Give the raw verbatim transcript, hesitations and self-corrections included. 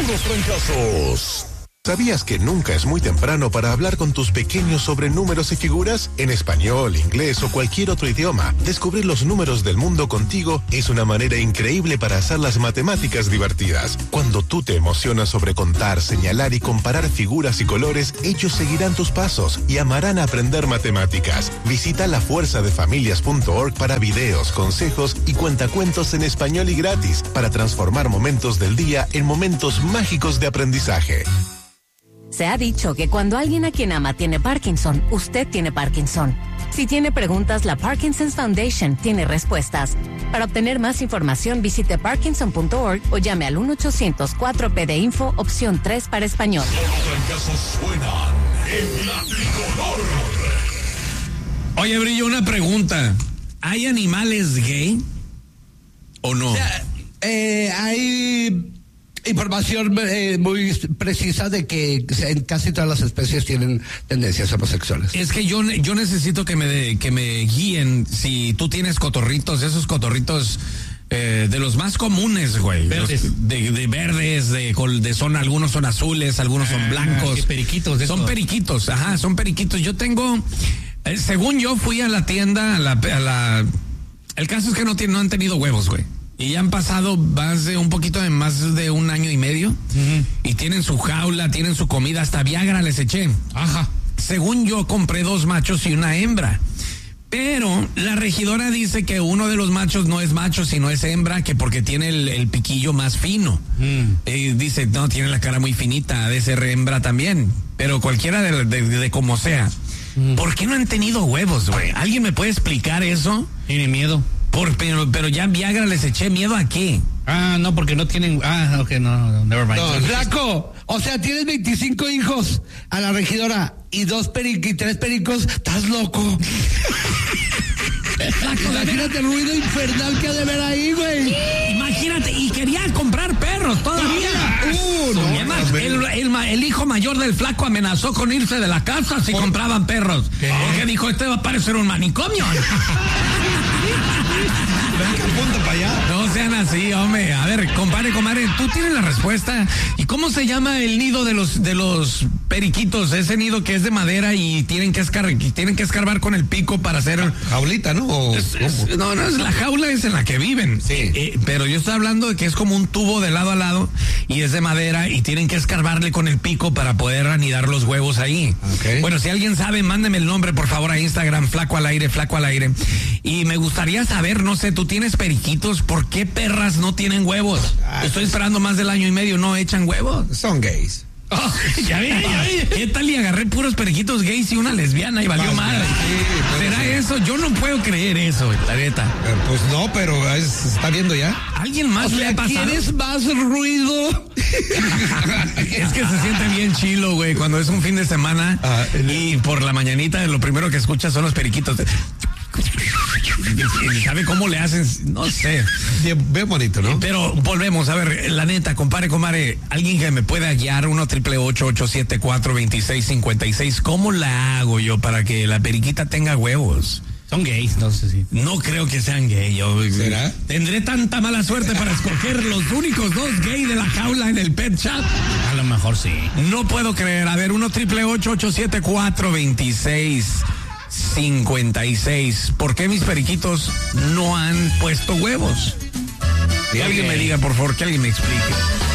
Puros Trancazos. ¿Sabías que nunca es muy temprano para hablar con tus pequeños sobre números y figuras? En español, inglés o cualquier otro idioma, descubrir los números del mundo contigo es una manera increíble para hacer las matemáticas divertidas. Cuando tú te emocionas sobre contar, señalar y comparar figuras y colores, ellos seguirán tus pasos y amarán aprender matemáticas. Visita la fuerza de familias punto org para videos, consejos y cuentacuentos en español y gratis para transformar momentos del día en momentos mágicos de aprendizaje. Se ha dicho que cuando alguien a quien ama tiene Parkinson, usted tiene Parkinson. Si tiene preguntas, la Parkinson's Foundation tiene respuestas. Para obtener más información, visite parkinson punto org o llame al uno ochocientos cuatro P D Info, opción tres para español. Los trancazos suenan en la tricolor. Oye, Brillo, una pregunta. ¿Hay animales gay o no? O sea, eh, hay información eh, muy precisa de que en casi todas las especies tienen tendencias homosexuales. Es que yo, yo necesito que me, que me guíen si tú tienes cotorritos, esos cotorritos eh, de los más comunes, güey. Verdes. Los de, de verdes, de, de son, algunos son azules, algunos son blancos. Ah, periquitos. De son eso. periquitos, ajá, son periquitos. Yo tengo, eh, según yo fui a la tienda, a la, a la el caso es que no, tiene, no han tenido huevos, güey. Y ya han pasado más de un poquito de más de un año y medio. Uh-huh. Y tienen su jaula, tienen su comida, hasta Viagra les eché. Ajá. Según yo compré dos machos y una hembra. Pero la regidora dice que uno de los machos no es macho, sino es hembra, que porque tiene el, el piquillo más fino. Mm. Eh, dice, no, tiene la cara muy finita, ha de ser hembra también. Pero cualquiera de, de, de, de como sea. Mm. ¿Por qué no han tenido huevos, güey? ¿Alguien me puede explicar eso? Tiene miedo. Por, pero, pero ya Viagra les eché, ¿miedo a qué? Ah, no, porque no tienen... Ah, ok, no, no, never mind. No, flaco, o sea, tienes veinticinco hijos a la regidora y dos pericos y tres pericos, ¿estás loco? Flaco, imagínate el ruido infernal que ha de ver ahí, güey. Imagínate, y quería comprar perros todavía. Uh, no, además, no, el, el, el hijo mayor del flaco amenazó con irse de la casa si ¿Por? compraban perros. ¿Qué? Porque dijo, este va a parecer un manicomio. Punto para allá. No sean así, hombre. A ver, compadre, comadre, tú tienes la respuesta. ¿Y cómo se llama el nido de los de los periquitos? Ese nido que es de madera y tienen que escar, tienen que escarbar con el pico para hacer jaulita, ¿no? ¿O es, es, no, no, es la jaula es en la que viven. Sí. Eh, pero yo estoy hablando de que es como un tubo de lado a lado y es de madera y tienen que escarbarle con el pico para poder anidar los huevos ahí. Okay. Bueno, si alguien sabe, mándeme el nombre, por favor, a Instagram, flaco al aire, flaco al aire. Y me gustaría saber, no sé, tú tienes periquitos, ¿por qué perras no tienen huevos? Ah, Estoy esperando más del año y medio, ¿no echan huevos? Son gays. Oh, ya vi, ya vi. ¿Qué tal? Y agarré puros periquitos gays y una lesbiana y valió madre. Sí, ¿será sí. eso? Yo no puedo creer eso, la neta. Eh, pues no, pero es, se está viendo ya. ¿Alguien más o le sea, ha pasado? ¿Quieres más ruido? Es que se siente bien chilo, güey, cuando es un fin de semana ah, el... y por la mañanita lo primero que escuchas son los periquitos. ¿Sabe cómo le hacen? No sé. Ve bonito, ¿no? Pero volvemos, a ver, la neta, compare, comare, alguien que me pueda guiar, uno triple ocho ocho siete cuatro veintiséis cincuenta y seis, ¿cómo la hago yo para que la periquita tenga huevos? Son gays, no sé si. No creo que sean gay. Yo, ¿será? Tendré tanta mala suerte para escoger los únicos dos gay de la jaula en el pet shop. A lo mejor sí. No puedo creer. A ver, uno triple ocho ocho siete cuatro veintiséis cincuenta y seis. ¿Por qué mis periquitos no han puesto huevos? Que alguien me diga, por favor, que alguien me explique.